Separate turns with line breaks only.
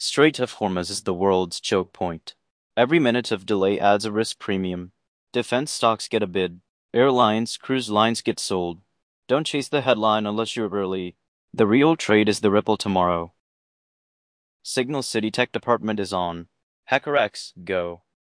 Strait of Hormuz is the world's choke point. Every minute of delay adds a risk premium. Defense stocks get a bid. Airlines, cruise lines get sold. Don't chase the headline unless you're early. The real trade is the ripple tomorrow. Signal City Tech Department is on. HackerX, go.